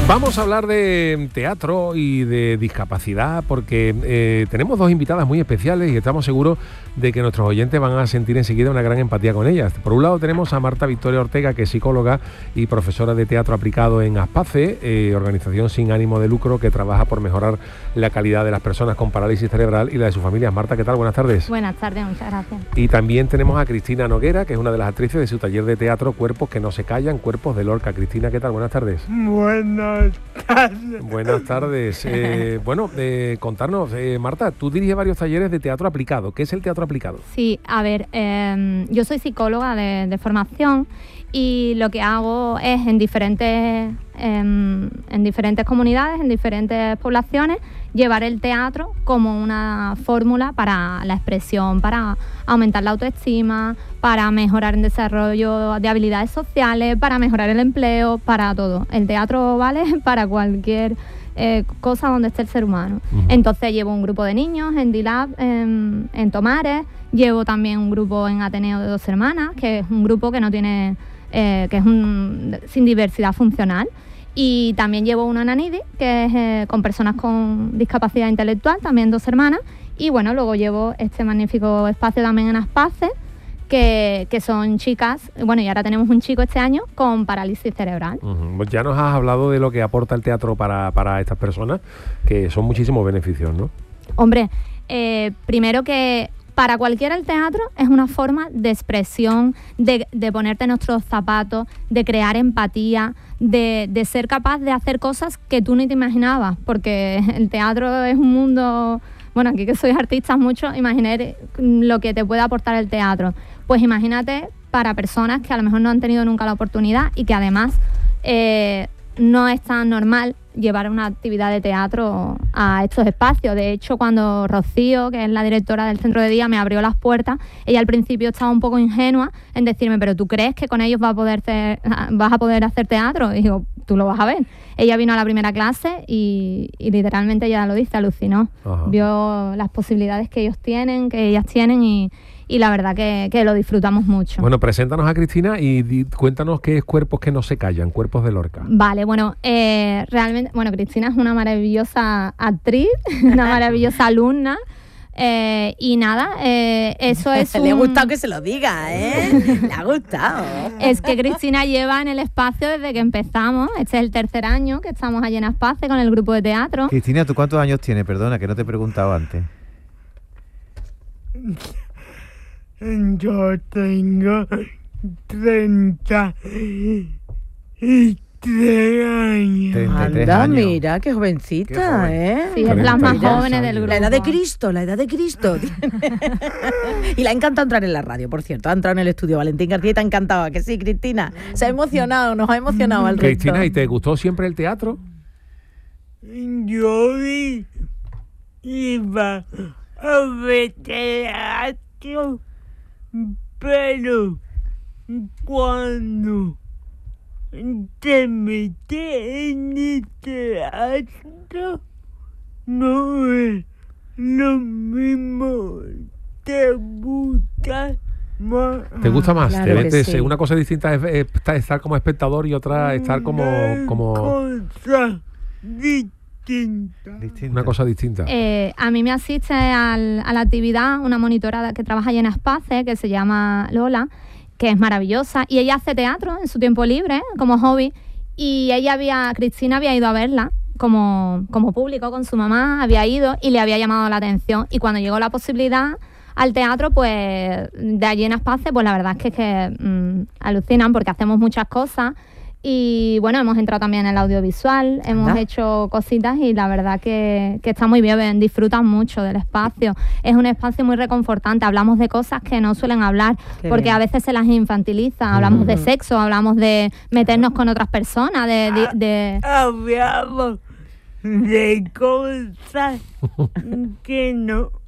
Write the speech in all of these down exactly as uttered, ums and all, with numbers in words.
Vamos a hablar de teatro y de discapacidad porque eh, tenemos dos invitadas muy especiales y estamos seguros de que nuestros oyentes van a sentir enseguida una gran empatía con ellas. Por un lado tenemos a Marta Victoria Ortega, que es psicóloga y profesora de teatro aplicado en ASPACE, eh, organización sin ánimo de lucro que trabaja por mejorar la calidad de las personas con parálisis cerebral y la de sus familias. Marta, ¿qué tal? Buenas tardes. Buenas tardes, muchas gracias. Y también tenemos a Cristina Noguera, que es una de las actrices de su taller de teatro Cuerpos que no se callan, Cuerpos de Lorca. Cristina, ¿qué tal? Buenas tardes. Buenas tardes. Buenas tardes. Eh, bueno, eh, contarnos, eh, Marta, tú diriges varios talleres de teatro aplicado. ¿Qué es el teatro aplicado? Sí, a ver, eh, yo soy psicóloga de, de formación y lo que hago es en diferentes, eh, en diferentes comunidades, en diferentes poblaciones, llevar el teatro como una fórmula para la expresión, para aumentar la autoestima, para mejorar el desarrollo de habilidades sociales, para mejorar el empleo, para todo. El teatro vale para cualquier eh, cosa donde esté el ser humano. Uh-huh. Entonces llevo un grupo de niños en D-Lab, en, en Tomares, llevo también un grupo en Ateneo de Dos Hermanas, que es un grupo que no tiene, eh, que es un, sin diversidad funcional. Y también llevo uno en Anidi, que es eh, con personas con discapacidad intelectual, también Dos Hermanas. Y bueno, luego llevo este magnífico espacio también en ASPACE, que, que son chicas, bueno, y ahora tenemos un chico este año con parálisis cerebral. Uh-huh. Pues ya nos has hablado de lo que aporta el teatro para, para estas personas, que son muchísimos beneficios, ¿no? Hombre, eh, primero que para cualquiera el teatro es una forma de expresión, de, de ponerte en nuestros zapatos, de crear empatía, de, de ser capaz de hacer cosas que tú ni te imaginabas, porque el teatro es un mundo, bueno, aquí que sois artistas mucho, imaginar lo que te puede aportar el teatro. Pues imagínate para personas que a lo mejor no han tenido nunca la oportunidad y que además eh, no es tan normal llevar una actividad de teatro a estos espacios. De hecho, cuando Rocío, que es la directora del centro de día, me abrió las puertas, ella al principio estaba un poco ingenua en decirme, pero ¿tú crees que con ellos vas a poder hacer, vas a poder hacer teatro? Y digo, tú lo vas a ver. Ella vino a la primera clase y, y literalmente ella lo dice, alucinó. Ajá. Vio las posibilidades que ellos tienen, que ellas tienen y Y la verdad que, que lo disfrutamos mucho. Bueno, preséntanos a Cristina y di, cuéntanos qué es Cuerpos que no se callan, Cuerpos de Lorca. Vale, bueno, eh, realmente, bueno, Cristina es una maravillosa actriz, una maravillosa alumna. Eh, y nada, eh, eso es un... Le ha gustado que se lo diga, ¿eh? Le ha gustado. Es que Cristina lleva en el espacio desde que empezamos. Este es el tercer año que estamos allí en Aspace con el grupo de teatro. Cristina, ¿tú cuántos años tienes? Perdona, que no te he preguntado antes. Yo tengo treinta y tres años. treinta y tres Anda, años. mira, qué jovencita, Qué joven. ¿eh? Sí, es las más jóvenes del La grupo. edad de Cristo, la edad de Cristo. Y le ha encantado entrar en la radio, por cierto. Ha entrado en el estudio Valentín García y te ha encantado, ¿a que sí, Cristina? Se ha emocionado, nos ha emocionado al resto. Cristina, ¿y te gustó siempre el teatro? Yo iba a ver teatro, pero cuando te metes en el teatro no es lo mismo, te gusta más. ¿Te gusta más? Claro Te que metes- sí. Una cosa distinta es, es estar- estar como espectador y otra estar como, Una como cosa distinta. Distinta. una cosa distinta. Eh, a mí me asiste al- a la actividad una monitora que trabaja allí en Aspace, que se llama Lola, que es maravillosa, y ella hace teatro en su tiempo libre, como hobby, y ella había, Cristina había ido a verla como, como público con su mamá, había ido y le había llamado la atención, y cuando llegó la posibilidad al teatro, pues de allí en Aspace, pues la verdad es que, es que mm, alucinan porque hacemos muchas cosas. Y bueno, hemos entrado también en el audiovisual, hemos Anda. hecho cositas y la verdad que, que está muy bien, disfrutan mucho del espacio. Es un espacio muy reconfortante, hablamos de cosas que no suelen hablar, Qué porque bien. a veces se las infantiliza, hablamos de Ujú. sexo, hablamos de meternos con otras personas, de... de, de- Hablamos de cosas que no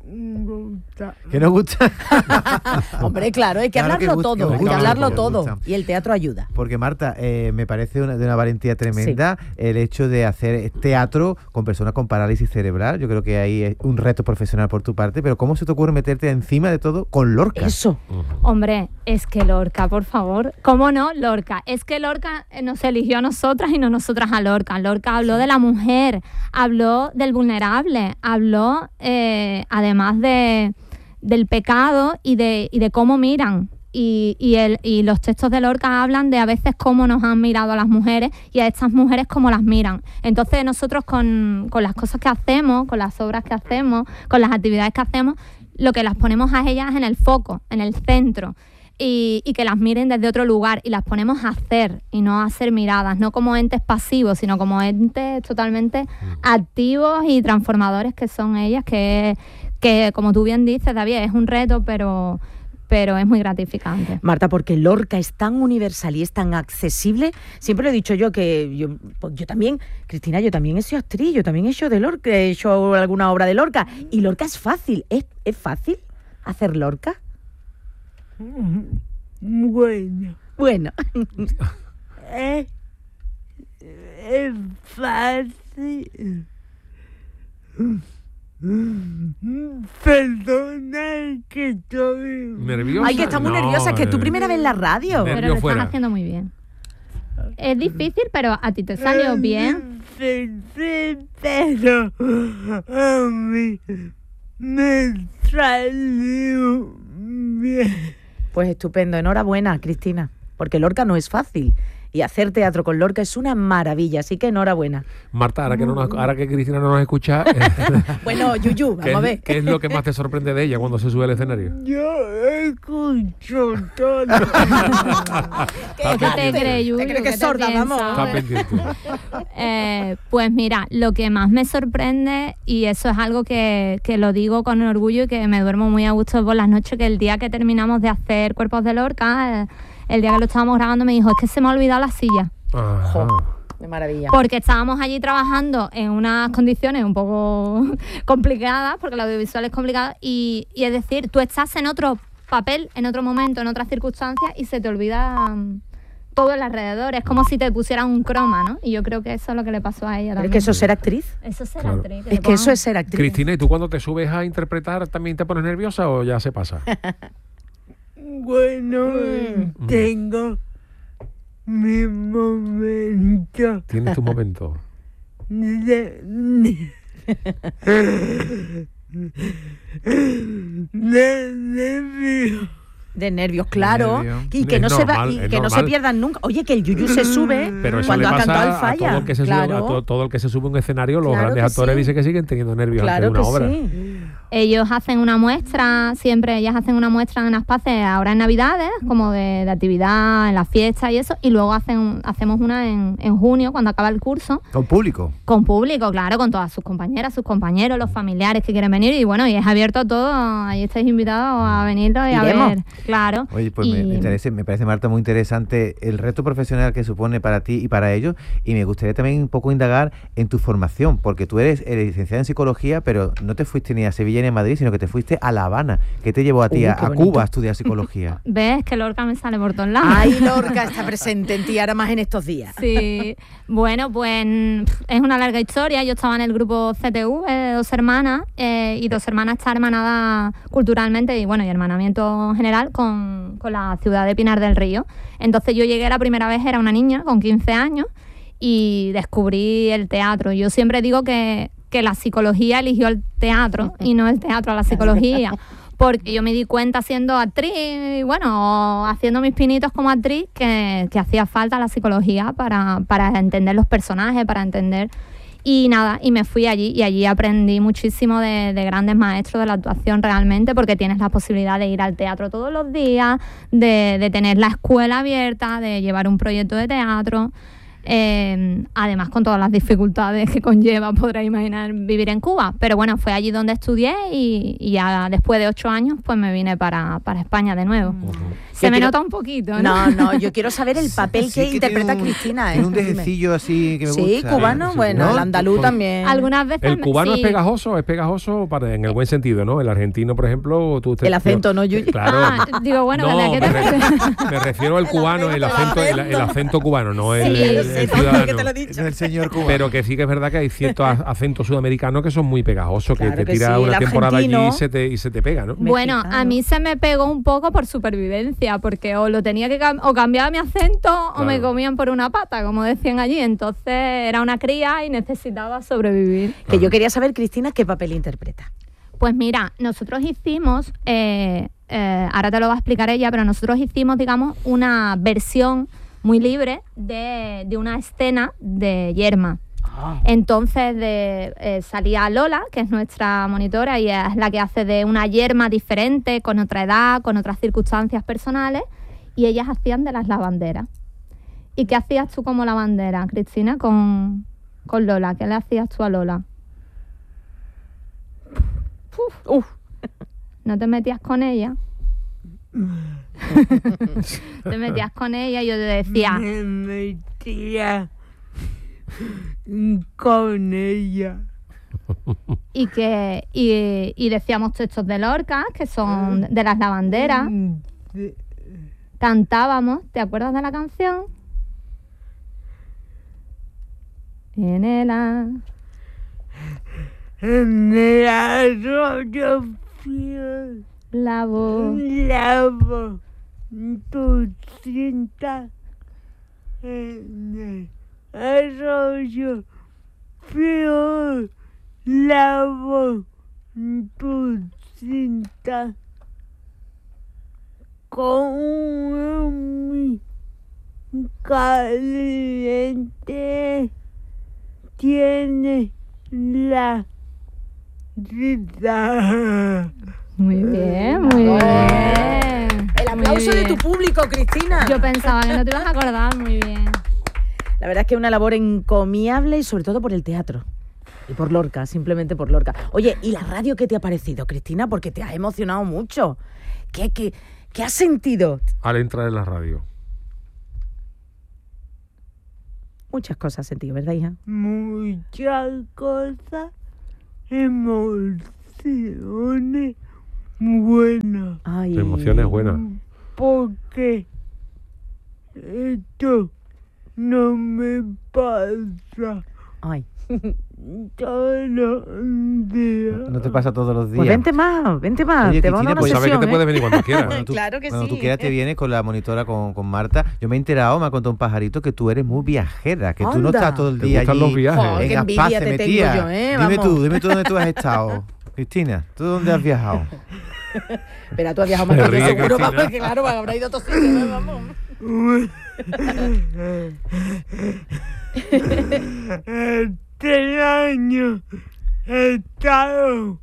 gusta. ¿Qué nos gusta? Hombre, claro, hay que Claro que hablarlo gusta, todo, que hay que gusta, hablarlo que todo. gusta. Y el teatro ayuda. Porque Marta, eh, me parece una, de una valentía tremenda el hecho de hacer teatro con personas con parálisis cerebral. Yo creo que ahí es un reto profesional por tu parte, pero ¿cómo se te ocurre meterte encima de todo con Lorca? Eso. Hombre, es que Lorca, por favor. ¿Cómo no? Lorca. Es que Lorca nos eligió a nosotras y no nosotras a Lorca. Lorca habló de la mujer, habló del vulnerable, habló eh, además de, del pecado y de, y de cómo miran. Y, y, el, y los textos de Lorca hablan de a veces cómo nos han mirado a las mujeres y a estas mujeres cómo las miran. Entonces nosotros con, con las cosas que hacemos, con las obras que hacemos, con las actividades que hacemos, lo que las ponemos a ellas en el foco, en el centro. Y, y que las miren desde otro lugar y las ponemos a hacer y no a ser miradas, no como entes pasivos, sino como entes totalmente activos y transformadores que son ellas, que, que como tú bien dices, David, es un reto, pero, pero es muy gratificante. Marta, porque Lorca es tan universal y es tan accesible. Siempre lo he dicho yo que yo, yo también, Cristina, yo también he sido actriz, yo también he hecho de Lorca, he hecho alguna obra de Lorca y Lorca es fácil. ¿Es, es fácil hacer Lorca? Bueno, Bueno, es, es fácil. Perdona que estoy... ¿Nerviosa? ay, que está muy No, nerviosa, que es tu eh, primera vez en la radio. Nervio Pero lo fuera. estás haciendo muy bien. Es difícil, pero a ti te salió bien. Sí, sí, pero a mí me salió bien. Pues estupendo, enhorabuena, Cristina, porque Lorca no es fácil y hacer teatro con Lorca es una maravilla, así que enhorabuena. Marta, ahora que, no nos- ahora que Cristina no nos escucha, eh, Bueno, Yuyu, ¿qué, vamos a es, ver. qué es lo que más te sorprende de ella cuando se sube al escenario? Yo escucho todo. ¿Qué te crees, Yuyu? ¿Te crees que ¿Qué es te sorda, piensas? vamos? Está pendiente. Eh, pues mira, lo que más me sorprende, y eso es algo que, que lo digo con orgullo y que me duermo muy a gusto por las noches, que el día que terminamos de hacer Cuerpos de Lorca, eh, el día que lo estábamos grabando, me dijo, es que se me ha olvidado la silla. Ajá. Jo, de maravilla. Porque estábamos allí trabajando en unas condiciones un poco complicadas, porque el audiovisual es complicado, y, y es decir, tú estás en otro papel, en otro momento, en otras circunstancias, y se te olvida mm, todo el alrededor. Es como si te pusieran un croma, ¿no? Y yo creo que eso es lo que le pasó a ella ¿Pero también. es que eso es ser actriz? Eso es ser Claro. actriz. Es que eso es ser actriz. Cristina, ¿y tú cuando te subes a interpretar también te pones nerviosa o ya se pasa? Bueno, Mm. tengo mi momento Tienes tu momento. de, de nervio. De nervios, claro. nervio. Y que Es no se va, normal, y es que no se normal. pierdan nunca. Oye, que el Yuyu se sube Pero eso cuando le ha pasa cantado el a falla. todo el que se sube, claro, a todo, todo el que se sube a un escenario. Los Claro grandes que actores sí. dicen que siguen teniendo nervios claro ante que una obra. sí. Ellos hacen una muestra, siempre ellas hacen una muestra en Aspace ahora en Navidades, como de, de actividad, en las fiestas y eso, y luego hacen, hacemos una en, en junio, cuando acaba el curso, Con público. con público, claro, con todas sus compañeras, sus compañeros, los familiares que quieren venir, y bueno, y es abierto a todo, ahí estáis invitados a venir y a Iremos. ver, claro. Oye, pues me, Y- me interesa- me parece, Marta, muy interesante el reto profesional que supone para ti y para ellos. Y me gustaría también un poco indagar en tu formación, porque tú eres eh, licenciada en psicología, pero no te fuiste ni a Sevilla ni a Madrid, sino que te fuiste a La Habana. ¿Qué te llevó a ti Uy, a, qué a bonito. Cuba a estudiar psicología? ¿Ves que Lorca me sale por todos lados? Ay, Lorca está presente en ti ahora más en estos días. Sí, bueno, pues pf, es una larga historia. Yo estaba en el grupo C T V de Dos Hermanas eh, y Dos Hermanas está hermanada culturalmente y bueno, y hermanamiento general con, con la ciudad de Pinar del Río. Entonces yo llegué la primera vez, era una niña con quince años y descubrí el teatro. Yo siempre digo que, que la psicología eligió el teatro y no el teatro a la psicología. Porque yo me di cuenta siendo actriz, y bueno, haciendo mis pinitos como actriz, que, que hacía falta la psicología para, para entender los personajes, para entender... Y nada, y me fui allí, y allí aprendí muchísimo de, de grandes maestros de la actuación realmente, porque tienes la posibilidad de ir al teatro todos los días, de, de tener la escuela abierta, de llevar un proyecto de teatro. Eh, además con todas las dificultades que conlleva, podrás imaginar, vivir en Cuba. Pero bueno, fue allí donde estudié y, y ya después de ocho años pues me vine para, para España de nuevo. Uh-huh. Se Yo me quiero- nota un poquito, ¿no? No, no, yo quiero saber el papel Sí que, que interpreta tiene un- Cristina. ¿eh? Tiene un Dime. dejecillo así que me Sí, gusta. cubano, Sí, bueno, ¿no? el andaluz Con- también. Algunas veces El cubano sí. es pegajoso, es pegajoso para, en el buen sentido, ¿no? El argentino, por ejemplo, tú te- El acento, ¿no, Yuyu? Claro. Ah, digo, bueno, no, ¿verdad que me, te re- refieres? me refiero al cubano, el acento, el, el acento cubano, no el, Sí, el- sí, el sí, ciudadano. que te lo he dicho. Es el señor cubano. Pero que sí que es verdad que hay ciertos a- acentos sudamericanos que son muy pegajosos, Claro que te que tira sí, una el temporada allí argentino. y se te, y se te pega, ¿no? Bueno, Mexicano. a mí se me pegó un poco por supervivencia, porque o lo tenía que cam- o cambiaba mi acento o me Claro. comían por una pata, como decían allí. Entonces era una cría y necesitaba sobrevivir. Que yo quería saber, Cristina, qué papel interpreta. Pues mira, nosotros hicimos, eh, eh, ahora te lo va a explicar ella, pero nosotros hicimos, digamos, una versión muy libre de, de una escena de Yerma. Entonces de, eh, salía Lola, que es nuestra monitora y es la que hace de una Yerma diferente, con otra edad, con otras circunstancias personales, y ellas hacían de las lavanderas. ¿Y qué hacías tú como lavandera, Cristina, con, con Lola? ¿Qué le hacías tú a Lola? Uf, ¿No te metías con ella? Te metías con ella y yo te decía, Me metía con ella. y que y, y decíamos textos de Lorca, que son de las lavanderas, De- cantábamos, ¿te acuerdas de la canción? En el a- En el arroyo frío la voz. lavo tu cinta. En el arroyo frío lavo tu cinta. Con mi caliente tiene la risa. Muy bien, muy bien. el aplauso Muy de tu bien. público, Cristina. Yo pensaba que no te ibas a acordar, muy bien. La verdad es que es una labor encomiable y sobre todo por el teatro. Y por Lorca, simplemente por Lorca. Oye, ¿y la radio qué te ha parecido, Cristina? Porque te has emocionado mucho. ¿Qué, qué, qué has sentido? Al entrar en la radio. Muchas cosas has sentido, ¿verdad, hija? Muchas cosas, emociones buenas, Ay. Emociones buenas. porque esto no me pasa Ay. todos los días. No te pasa todos los días. Pues vente más, vente más. Oye, te vamos a dar Cristina, una Pues sabes que sesión, te ¿eh? puedes venir cuando quieras. Cuando tú, Claro que cuando sí. tú quieras te vienes con la monitora, con, con Marta. Yo me he enterado, me ha contado un pajarito que tú eres muy viajera, que tú no Anda. estás todo el Te día gustan allí los viajes. Joder, qué en envidia Aspace te tengo metida. yo, ¿eh? Dime Vamos. tú, dime tú dónde tú has estado. Cristina, ¿tú dónde has viajado? Pero tú has viajado más Se que yo, ríe, seguro, Cristina. vamos, que claro, habrá ido a otro sitio, ¿eh? Vamos. Este año he estado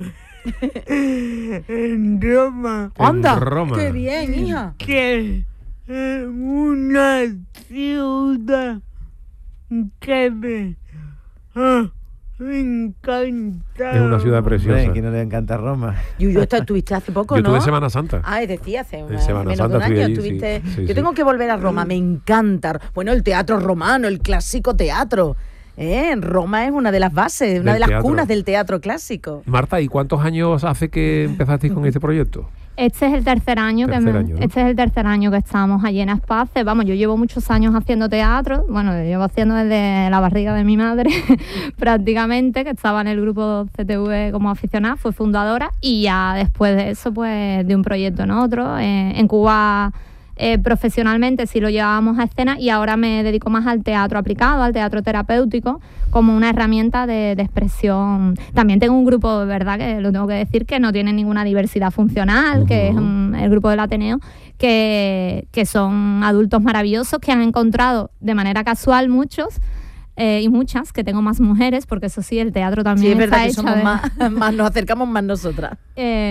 en Roma, Anda, En Roma. qué bien, hija. que es una ciudad que me ha encantado. Es una ciudad preciosa. Hombre, que no le encanta Roma. Yuyu, esto estuviste hace poco, Yo ¿no? estuve en Semana Santa. Ah, es decir, hace una- En Semana menos Santa de un estuve año. allí, sí. Estuviste... Sí, Yo sí. tengo que volver a Roma, me encanta. Bueno, el teatro romano, el clásico teatro. ¿eh? Roma es una de las bases, una Del de las teatro. cunas del teatro clásico. Marta, ¿y cuántos años hace que empezasteis con este proyecto? Este es el tercer año Tercer que me- año, ¿no? este es el tercer año que estamos allí en Aspace. Vamos, yo llevo muchos años haciendo teatro. Bueno, yo llevo haciendo desde la barriga de mi madre, prácticamente, que estaba en el grupo C T V como aficionada, fue fundadora y ya después de eso, pues de un proyecto en otro. Eh, en Cuba eh, profesionalmente sí lo llevábamos a escena y ahora me dedico más al teatro aplicado, al teatro terapéutico, como una herramienta de, de expresión. También tengo un grupo, de verdad, que lo tengo que decir, que no tiene ninguna diversidad funcional, que es un- el grupo del Ateneo, que, que son adultos maravillosos que han encontrado de manera casual muchos eh, y muchas, que tengo más mujeres, porque eso sí, el teatro Sí, también es verdad está que hecho somos de- más, más, nos acercamos más nosotras. eh,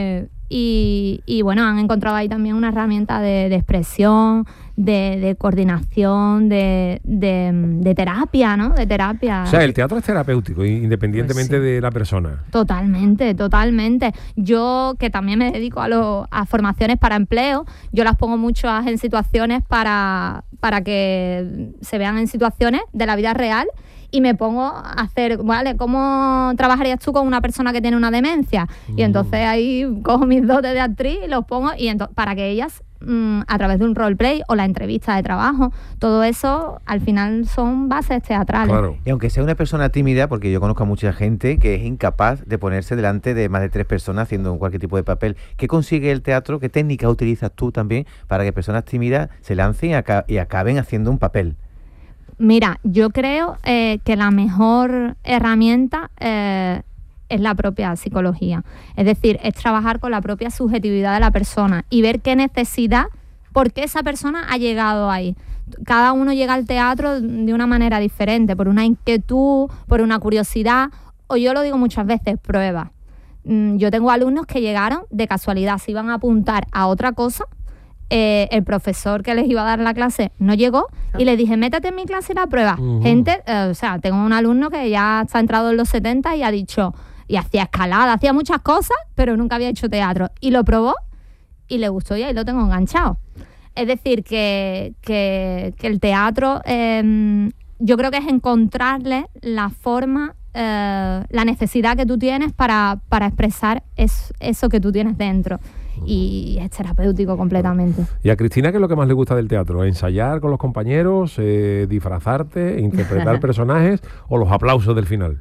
y, y bueno, han encontrado ahí también una herramienta de, de expresión, de, de coordinación, de, de, de terapia, ¿no? De terapia. O sea, el teatro es terapéutico, independientemente Pues sí. de la persona. Totalmente, totalmente. Yo, que también me dedico a, lo, a formaciones para empleo, yo las pongo muchas en situaciones para, para que se vean en situaciones de la vida real y me pongo a hacer, ¿vale? ¿Cómo trabajarías tú con una persona que tiene una demencia? Y entonces ahí cojo mis dotes de actriz y los pongo y ento- para que ellas, mmm, a través de un roleplay o la entrevista de trabajo, todo eso al final son bases teatrales. Claro. Y aunque sea una persona tímida, porque yo conozco a mucha gente que es incapaz de ponerse delante de más de tres personas haciendo cualquier tipo de papel, ¿qué consigue el teatro? ¿Qué técnica utilizas tú también para que personas tímidas se lancen y, aca- y acaben haciendo un papel? Mira, yo creo eh, que la mejor herramienta eh, es la propia psicología. Es decir, es trabajar con la propia subjetividad de la persona y ver qué necesidad, por qué esa persona ha llegado ahí. Cada uno llega al teatro de una manera diferente, por una inquietud, por una curiosidad, o yo lo digo muchas veces, prueba. Mm, Yo tengo alumnos que llegaron de casualidad, se iban a apuntar a otra cosa. Eh, el profesor que les iba a dar la clase no llegó y le dije, métete en mi clase y la prueba. Ujú. Gente, eh, o sea, tengo un alumno que ya está entrado en los setenta y ha dicho, y hacía escalada, hacía muchas cosas, pero nunca había hecho teatro. Y lo probó y le gustó y ahí lo tengo enganchado. Es decir, que, que, que el teatro, eh, yo creo que es encontrarle la forma, eh, la necesidad que tú tienes para, para expresar es, eso que tú tienes dentro. Y es terapéutico completamente. ¿Y a Cristina qué es lo que más le gusta del teatro? ¿Ensayar con los compañeros, eh, disfrazarte, interpretar personajes o los aplausos del final?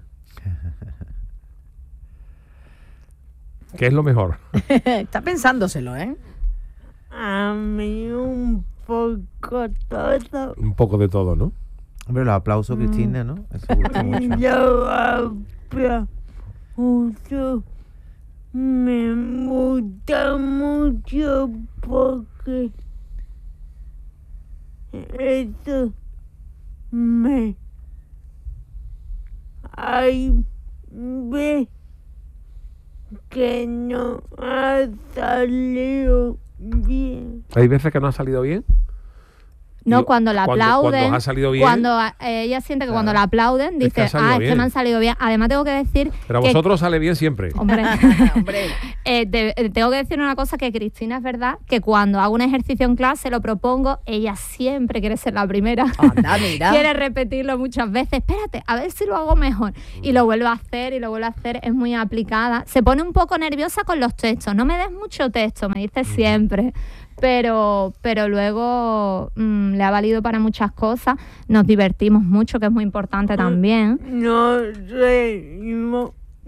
¿Qué es lo mejor? Está pensándoselo, ¿eh? A mí un poco todo. Un poco de todo, ¿no? Hombre, los aplausos, Cristina, ¿no? Eso gusta mucho. Yo aplauso. Me gusta mucho porque eso me hay ve que no ha salido bien. ¿Hay veces que no ha salido bien? No, Digo, cuando la cuando- aplauden, cuando ha salido bien. cuando eh, ella siente que Claro. cuando la aplauden, Es que dice, ha salido ah, es bien". que me han salido bien. Además tengo que decir Pero a que, vosotros sale bien siempre. hombre, Hombre. eh, te- eh, tengo que decir una cosa, que Cristina es verdad, que cuando hago un ejercicio en clase, lo propongo, ella siempre quiere ser la primera. Anda, mira. Quiere repetirlo muchas veces. Espérate, a ver si lo hago mejor. Y lo vuelvo a hacer y lo vuelvo a hacer. Es muy aplicada. Se pone un poco nerviosa con los textos. No me des mucho texto, me dice siempre. Pero, pero luego mm, le ha valido para muchas cosas. Nos divertimos mucho, que es muy importante también. No reímos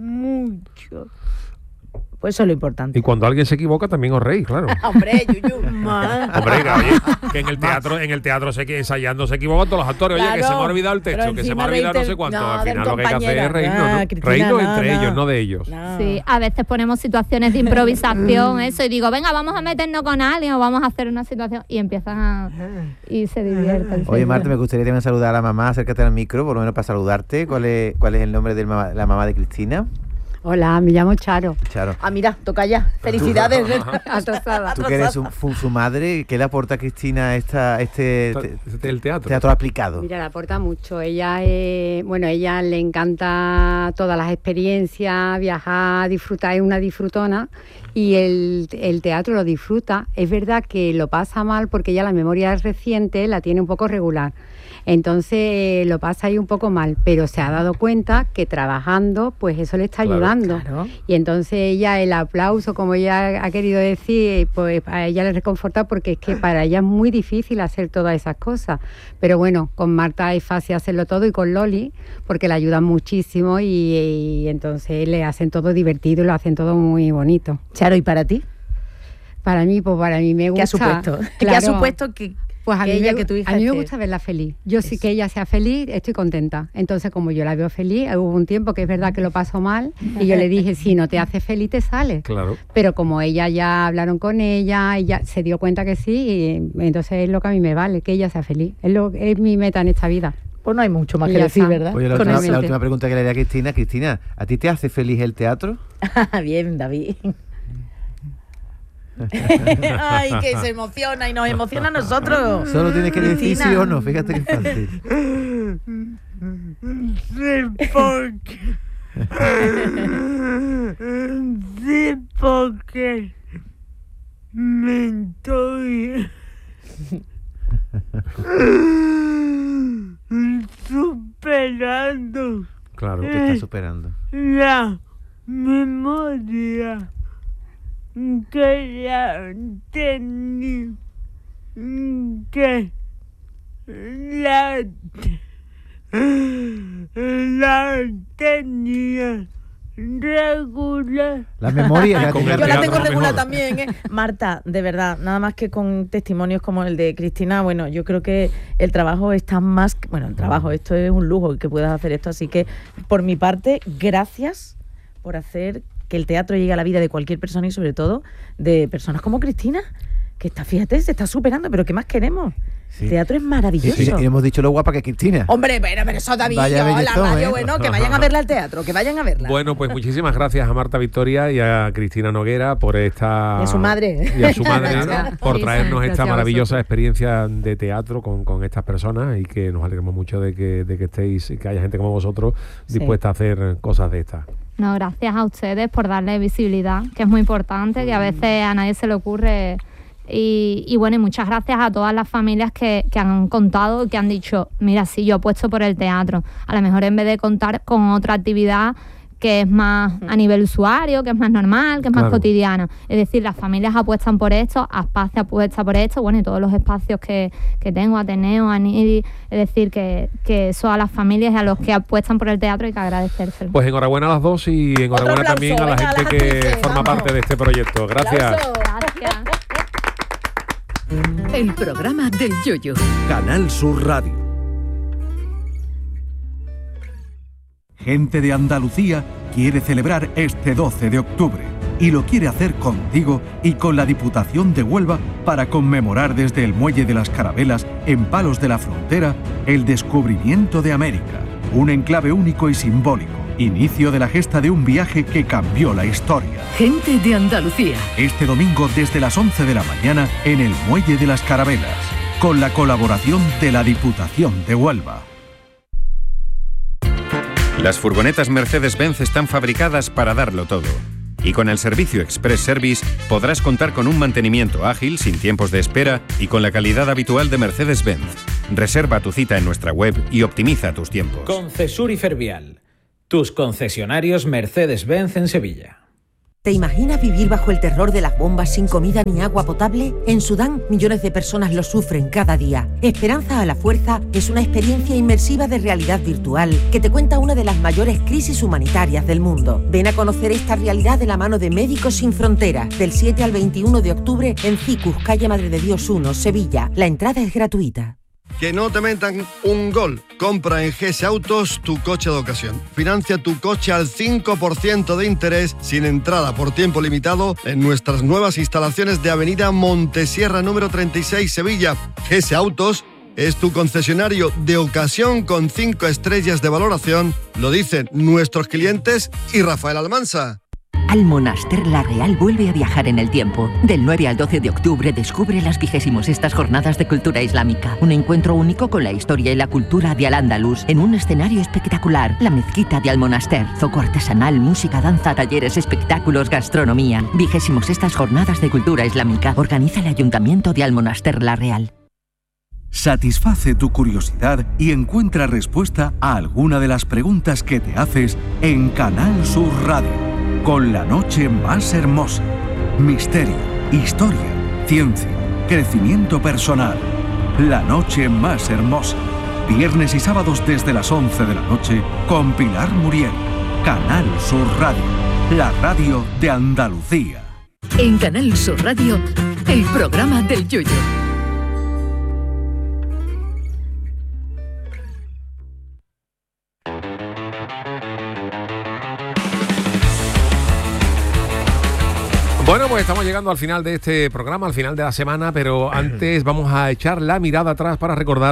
mucho. Pues eso es lo importante. Y cuando alguien se equivoca también os reís, claro. Hombre, Yuyu. Más. Hombre, que, oye, que en el teatro, en el teatro sé que ensayando se equivocan todos los actores. Oye, que se me ha olvidado el texto, Pero que se me ha encima olvidado no reírte- sé cuánto. no, Al del final lo que hay que hacer es compañero. reírnos, Ah, ¿no? Cristina, Reírnos no, entre no. ellos, no de ellos. No. Sí, a veces ponemos situaciones de improvisación, eso, y digo, venga, vamos a meternos con alguien o vamos a hacer una situación, y empiezan a... y se divierten. se Oye, Marta, me divierten. gustaría también saludar a la mamá. Acércate al micro, por lo menos para saludarte. ¿Cuál es, cuál es el nombre de la mamá de Cristina? Hola, me llamo Charo. Charo. Ah, mira, toca ya. Felicidades. Atrasada. Tú que eres su, su- su madre, ¿qué le aporta a Cristina esta, este te- Este- El teatro. teatro aplicado? Mira, le aporta mucho. Ella, eh, bueno, ella le encanta todas las experiencias, viajar, disfrutar, es una disfrutona y el, el teatro lo disfruta. Es verdad que lo pasa mal porque ella la memoria reciente la tiene un poco regular. Entonces eh, lo pasa ahí un poco mal, pero se ha dado cuenta que trabajando, pues eso le está Claro, ayudando. claro. Y entonces ella, el aplauso, como ella ha querido decir, pues a ella le reconforta porque es que para ella es muy difícil hacer todas esas cosas. Pero bueno, con Marta es fácil hacerlo todo y con Loli, porque la ayudan muchísimo y, y entonces le hacen todo divertido y lo hacen todo muy bonito. Charo, ¿y para ti? Para mí, pues para mí me gusta. ¿Qué ha supuesto? ¿Qué ha Claro. supuesto que, Pues a que mí, ella, me, que tu hija a mí me esté- gusta verla feliz. Yo sí Eso. que ella sea feliz, estoy contenta. Entonces, como yo la veo feliz, hubo un tiempo que es verdad que lo paso mal y yo le dije, si no te hace feliz, te sale. Claro. Pero como ella ya hablaron con ella, ella se dio cuenta que sí, y entonces es lo que a mí me vale, que ella sea feliz. Es, lo, es mi meta en esta vida. Pues no hay mucho más Y que ya decir, está. ¿verdad? Oye, la Con última, eso. la última pregunta que le haría a Cristina. Cristina, ¿a ti te hace feliz el teatro? Bien, David. Ay, que se emociona y nos emociona a nosotros. Solo tienes que decir Cristina. sí o no, fíjate que fácil. Sí, porque... Sí, porque... Me estoy... superando Claro. Te estás superando. la memoria que ya tenía, que la, la tenía regular. La memoria la Con tenía el Yo la teatro tengo regular mejor. también, ¿eh? Marta, de verdad, nada más que con testimonios como el de Cristina, bueno, yo creo que el trabajo está más... que- Bueno, el trabajo, esto es un lujo que puedas hacer esto, así que por mi parte, gracias por hacer que el teatro llegue a la vida de cualquier persona y sobre todo de personas como Cristina, que está, fíjate, se está superando, pero ¿qué más queremos? Sí. El teatro es maravilloso. Y, y hemos dicho lo guapa que es Cristina. Hombre, pero, pero eso David, Vaya yo, la bellezón, radio, ¿eh? bueno, que vayan a verla al teatro, que vayan a verla. Bueno, pues muchísimas gracias a Marta Victoria y a Cristina Noguera por esta... Y a su madre. Y a su madre, Gracias. por Sí, traernos sí, esta gracias a maravillosa vosotros. experiencia de teatro con, con estas personas y que nos alegramos mucho de que, de que estéis y que haya gente como vosotros Sí. dispuesta a hacer cosas de estas. No, gracias a ustedes por darle visibilidad, que es muy importante, que a veces a nadie se le ocurre. Y, y bueno, y muchas gracias a todas las familias que, que han contado y que han dicho, mira, sí, yo apuesto por el teatro. A lo mejor en vez de contar con otra actividad que es más a nivel usuario, que es más normal, que es más Claro. cotidiana. Es decir, las familias apuestan por esto, Aspace apuesta por esto, bueno, y todos los espacios que, que tengo, Ateneo, Anidi, es decir, que, que eso a las familias y a los que apuestan por el teatro hay que agradecérselo. Pues enhorabuena a las dos y enhorabuena aplauso, también a la venga, a gente las que actrices, forma vamos. parte de este proyecto. Gracias. ¡Aplauso! Gracias. El programa del Yoyo. Canal Sur Radio. Gente de Andalucía quiere celebrar este doce de octubre y lo quiere hacer contigo y con la Diputación de Huelva para conmemorar desde el Muelle de las Carabelas en Palos de la Frontera el descubrimiento de América, un enclave único y simbólico, inicio de la gesta de un viaje que cambió la historia. Gente de Andalucía. Este domingo desde las once de la mañana en el Muelle de las Carabelas, con la colaboración de la Diputación de Huelva. Las furgonetas Mercedes-Benz están fabricadas para darlo todo. Y con el servicio Express Service podrás contar con un mantenimiento ágil, sin tiempos de espera y con la calidad habitual de Mercedes-Benz. Reserva tu cita en nuestra web y optimiza tus tiempos. Concesur y Fervial, tus concesionarios Mercedes-Benz en Sevilla. ¿Te imaginas vivir bajo el terror de las bombas sin comida ni agua potable? En Sudán, millones de personas lo sufren cada día. Esperanza a la Fuerza es una experiencia inmersiva de realidad virtual que te cuenta una de las mayores crisis humanitarias del mundo. Ven a conocer esta realidad de la mano de Médicos Sin Fronteras, del siete al veintiuno de octubre en Cicus, calle Madre de Dios uno, Sevilla. La entrada es gratuita. Que no te metan un gol. Compra en G S Autos tu coche de ocasión. Financia tu coche al cinco por ciento de interés sin entrada por tiempo limitado en nuestras nuevas instalaciones de Avenida Montesierra número treinta y seis, Sevilla. G S Autos es tu concesionario de ocasión con cinco estrellas de valoración. Lo dicen nuestros clientes y Rafael Almansa. Almonaster La Real vuelve a viajar en el tiempo. Del nueve al doce de octubre descubre las vigésimos estas jornadas de cultura islámica. Un encuentro único con la historia y la cultura de Al-Ándalus en un escenario espectacular. La mezquita de Almonaster. Zoco artesanal, música, danza, talleres, espectáculos, gastronomía. Vigésimos estas jornadas de cultura islámica. Organiza el Ayuntamiento de Almonaster La Real. Satisface tu curiosidad y encuentra respuesta a alguna de las preguntas que te haces en Canal Sur Radio. Con la noche más hermosa. Misterio, historia, ciencia, crecimiento personal. La noche más hermosa. Viernes y sábados desde las once de la noche con Pilar Muriel. Canal Sur Radio. La radio de Andalucía. En Canal Sur Radio, el programa del Yoyo. Bueno, pues estamos llegando al final de este programa, al final de la semana, pero antes vamos a echar la mirada atrás para recordar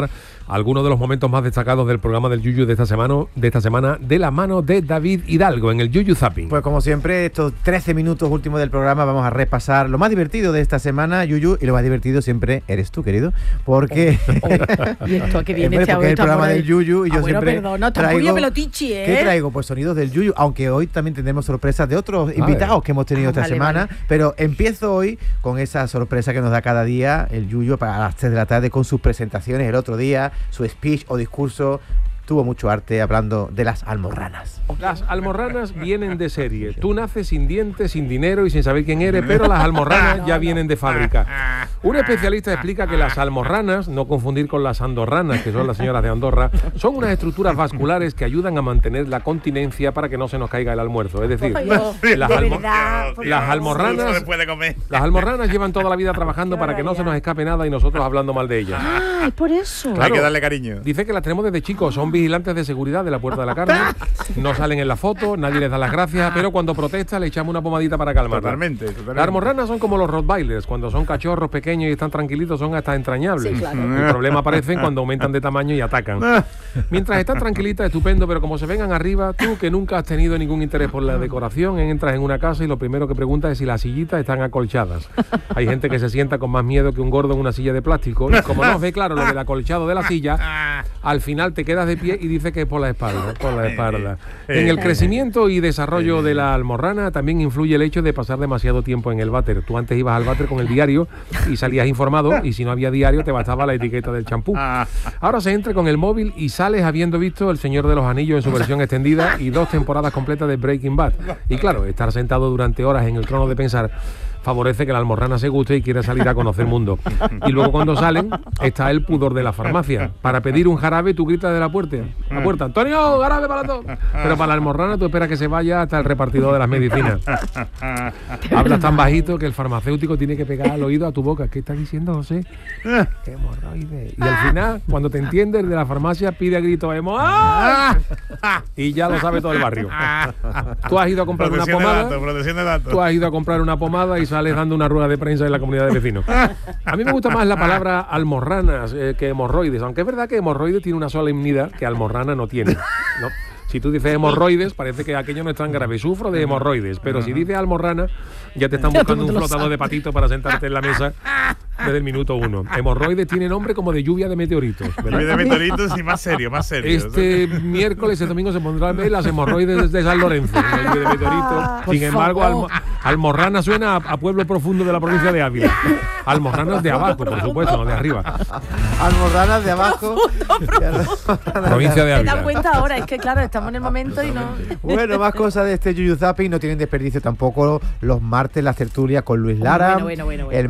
algunos de los momentos más destacados del programa del Yuyu de esta semana, de esta semana, de la mano de David Hidalgo en el Yuyu Zapping. Pues como siempre, estos trece minutos últimos del programa vamos a repasar lo más divertido de esta semana, Yuyu, y lo más divertido siempre eres tú, querido, porque oh, oh. ¿Y esto que viene este porque es el programa del Yuyu y yo ah, bueno, siempre perdón, no, traigo pelotichi, ¿eh? ¿Qué traigo? Pues sonidos del Yuyu, aunque hoy también tendremos sorpresas de otros vale. invitados que hemos tenido esta vale, semana, vale. pero empiezo hoy con esa sorpresa que nos da cada día el Yuyu para las tres de la tarde con sus presentaciones el otro día, su speech o discurso. Tuvo mucho arte hablando de las almorranas. Las almorranas vienen de serie. Tú naces sin dientes, sin dinero y sin saber quién eres, pero las almorranas no, ya no. vienen de fábrica. Un especialista explica que las almorranas, no confundir con las andorranas, que son las señoras de Andorra, son unas estructuras vasculares que ayudan a mantener la continencia para que no se nos caiga el almuerzo. Es decir, las, almo las almorranas las almorranas llevan toda la vida trabajando para que no se nos escape nada y nosotros hablando mal de ellas. Ah, es por eso. Claro, hay que darle cariño. Dice que las tenemos desde chicos, son vigilantes de seguridad de la Puerta de la Carne, no salen en la foto, nadie les da las gracias, pero cuando protesta le echamos una pomadita para calmarla. Totalmente, totalmente. Las almorranas son como los rottweilers, cuando son cachorros pequeños y están tranquilitos son hasta entrañables. Sí, claro. El problema aparece cuando aumentan de tamaño y atacan. Mientras están tranquilitas, estupendo, pero como se vengan arriba, tú que nunca has tenido ningún interés por la decoración, entras en una casa y lo primero que preguntas es si las sillitas están acolchadas. Hay gente que se sienta con más miedo que un gordo en una silla de plástico y como no ve claro lo del acolchado de la silla, al final te quedas de pie y dices que es por la espalda, por la espalda. En el crecimiento y desarrollo de la almorrana también influye el hecho de pasar demasiado tiempo en el váter. Tú antes ibas al váter con el diario y salías informado y si no había diario te bastaba la etiqueta del champú. Ahora se entra con el móvil y sales habiendo visto El Señor de los Anillos en su versión extendida y dos temporadas completas de Breaking Bad. Y claro, estar sentado durante horas en el trono de pensar favorece que la almorrana se guste y quiera salir a conocer el mundo. Y luego cuando salen está el pudor de la farmacia. Para pedir un jarabe tú gritas de la puerta, la puerta, Antonio, jarabe para todos. Pero para la almorrana tú esperas que se vaya hasta el repartidor de las medicinas. Hablas tan bajito que el farmacéutico tiene que pegar al oído a tu boca. ¿Qué está diciendo, José? Hemorroides. Y al final, cuando te entiendes, el de la farmacia pide a grito ¡hemorroides! Y ya lo sabe todo el barrio. Tú has ido a comprar una pomada. Tú has ido a comprar una pomada y sales dando una rueda de prensa en la comunidad de vecinos. A mí me gusta más la palabra almorranas eh, que hemorroides, aunque es verdad que hemorroides tiene una solemnidad que almorrana no tiene, ¿no? Si tú dices hemorroides, parece que aquello no es tan grave. Sufro de hemorroides, pero si dices almorrana, ya te están buscando un flotador de patito para sentarte en la mesa desde el minuto uno. Hemorroides tiene nombre como de lluvia de meteoritos, ¿verdad? Lluvia de meteoritos y más serio, más serio. Este miércoles, este domingo se pondrán las hemorroides de San Lorenzo, la lluvia de meteoritos. Sin embargo, almo almorrana suena a, a pueblo profundo de la provincia de Ávila. Almorranas de abajo, por supuesto, no de arriba. Almorranas de abajo. Provincia de Ávila. Me das cuenta ahora, es que claro, estamos en el momento y no. Bueno, más cosas de este Yuyu Zapping, no tienen desperdicio tampoco los martes las tertulias con Luis Lara. Bueno, bueno, bueno, bueno. El